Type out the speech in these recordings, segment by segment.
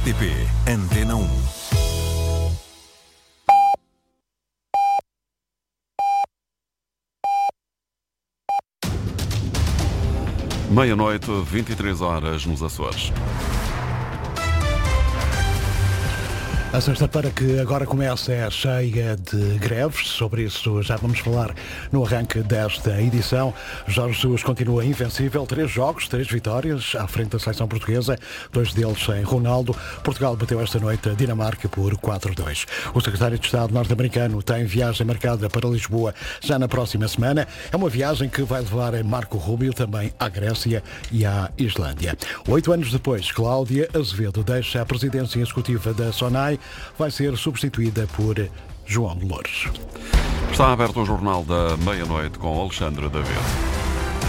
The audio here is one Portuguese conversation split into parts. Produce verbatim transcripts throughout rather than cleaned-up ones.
T P Antena um. Meia-noite, vinte e três horas nos Açores. A sexta-feira que agora começa é cheia de greves, sobre isso já vamos falar no arranque desta edição. Jorge Jesus continua invencível, três jogos, três vitórias à frente da seleção portuguesa, dois deles sem Ronaldo. Portugal bateu esta noite a Dinamarca por quatro a dois. O secretário de Estado norte-americano tem viagem marcada para Lisboa já na próxima semana. É uma viagem que vai levar a Marco Rubio também à Grécia e à Islândia. Oito anos depois, Cláudia Azevedo deixa a presidência executiva da SONAI, vai ser substituída por João de Loures. Está aberto o Jornal da Meia-Noite com Alexandre David.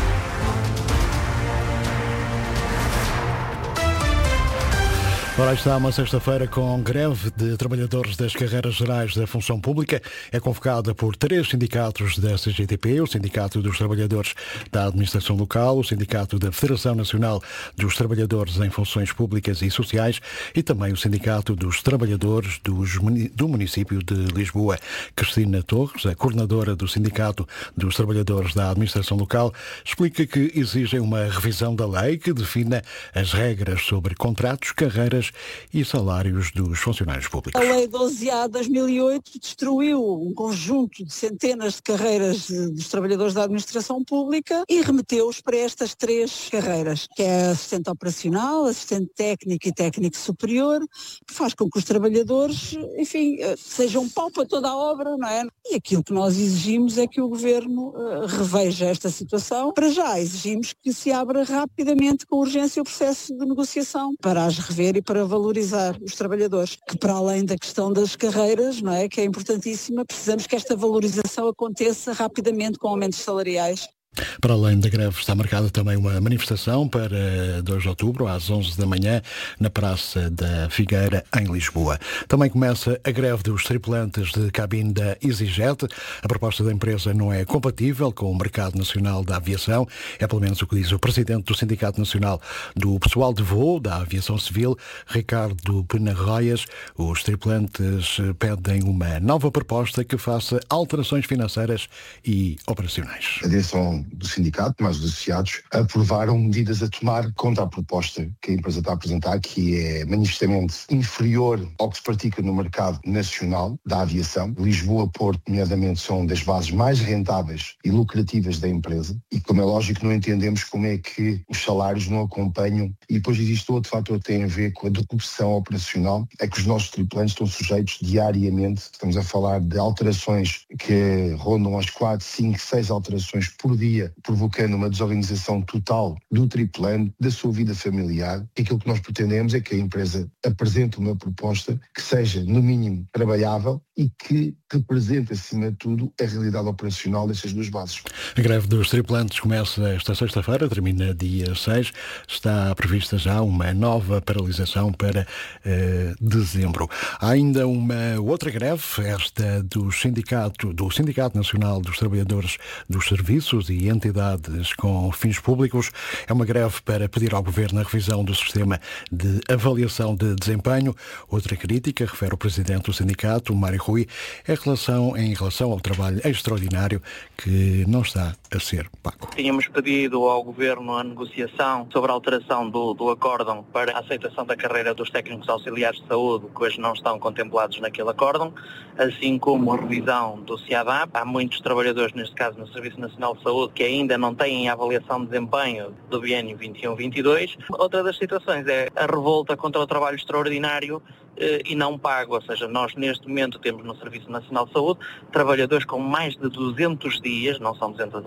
Ora, está uma sexta-feira com greve de trabalhadores das carreiras gerais da função pública. É convocada por três sindicatos da C G T P, o Sindicato dos Trabalhadores da Administração Local, o Sindicato da Federação Nacional dos Trabalhadores em Funções Públicas e Sociais e também o Sindicato dos Trabalhadores dos, do município de Lisboa. Cristina Torres, a coordenadora do Sindicato dos Trabalhadores da Administração Local, explica que exigem uma revisão da lei que defina as regras sobre contratos, carreiras e salários dos funcionários públicos. A Lei doze A de dois mil e oito destruiu um conjunto de centenas de carreiras dos trabalhadores da administração pública e remeteu-os para estas três carreiras, que é assistente operacional, assistente técnico e técnico superior, que faz com que os trabalhadores, enfim, sejam pau para toda a obra, não é? E aquilo que nós exigimos é que o Governo uh, reveja esta situação. Para já exigimos que se abra rapidamente com urgência o processo de negociação para as rever e para valorizar os trabalhadores, que para além da questão das carreiras, não é, que é importantíssima, precisamos que esta valorização aconteça rapidamente com aumentos salariais. Para além da greve, está marcada também uma manifestação para dois de outubro, às onze da manhã, na Praça da Figueira, em Lisboa. Também começa a greve dos tripulantes de cabine da EasyJet. A proposta da empresa não é compatível com o mercado nacional da aviação. É pelo menos o que diz o presidente do Sindicato Nacional do Pessoal de Voo da Aviação Civil, Ricardo Penarroias. Os tripulantes pedem uma nova proposta que faça alterações financeiras e operacionais. A direção do sindicato, mais os associados, aprovaram medidas a tomar contra a proposta que a empresa está a apresentar, que é manifestamente inferior ao que se pratica no mercado nacional da aviação. Lisboa, Porto, nomeadamente, são das bases mais rentáveis e lucrativas da empresa e, como é lógico, não entendemos como é que os salários não acompanham. E depois existe outro fator que tem a ver com a decompressão operacional, é que os nossos tripulantes estão sujeitos diariamente, estamos a falar de alterações que rondam as quatro, cinco, seis alterações por dia, provocando uma desorganização total do tripulante, da sua vida familiar. E aquilo que nós pretendemos é que a empresa apresente uma proposta que seja, no mínimo, trabalhável e que represente, acima de tudo, a realidade operacional dessas duas bases. A greve dos tripulantes começa esta sexta-feira, termina dia seis. Está prevista já uma nova paralisação para uh, dezembro. Há ainda uma outra greve, esta do sindicato, do Sindicato Nacional dos Trabalhadores dos Serviços e entidades com fins públicos. É uma greve para pedir ao Governo a revisão do sistema de avaliação de desempenho. Outra crítica, refere o presidente do sindicato, Mário Rui, é relação, em relação ao trabalho extraordinário que não está a ser pago. Tínhamos pedido ao Governo a negociação sobre a alteração do, do acórdão para a aceitação da carreira dos técnicos auxiliares de saúde, que hoje não estão contemplados naquele acórdão, assim como a revisão do C I A D A P. Há muitos trabalhadores, neste caso no Serviço Nacional de Saúde, que ainda não têm a avaliação de desempenho do biênio vinte e um vinte e dois. Outra das situações é a revolta contra o trabalho extraordinário eh, e não pago, ou seja, nós neste momento temos no Serviço Nacional de Saúde trabalhadores com mais de duzentos dias, não são duzentas